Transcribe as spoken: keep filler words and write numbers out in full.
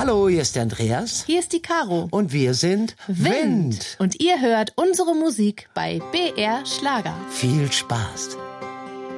Hallo, hier ist der Andreas. Hier ist die Caro. Und wir sind Wind. Wind. Und ihr hört unsere Musik bei B R Schlager. Viel Spaß.